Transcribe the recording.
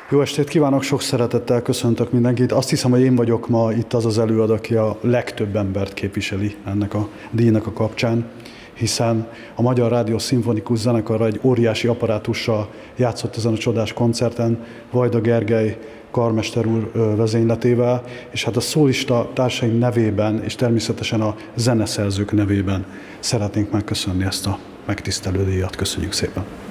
Jó estét kívánok, sok szeretettel köszöntök mindenkit. Azt hiszem, hogy én vagyok ma itt az előadó, aki a legtöbb embert képviseli ennek a díjnak a kapcsán, hiszen a Magyar Rádió Szimfonikus Zenekara egy óriási apparátussal játszott ezen a csodás koncerten, Vajda Gergely karmester úr vezényletével, és hát a szólista társaink nevében, és természetesen a zeneszerzők nevében szeretnénk megköszönni ezt a megtisztelő díjat. Köszönjük szépen!